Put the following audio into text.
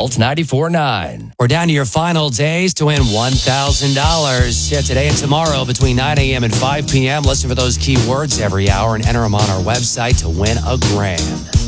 Pulse 94.9. We're down to your final days to win $1,000. Yeah, today and tomorrow between 9 a.m. and 5 p.m. Listen for those keywords every hour and enter them on our website to win $1,000.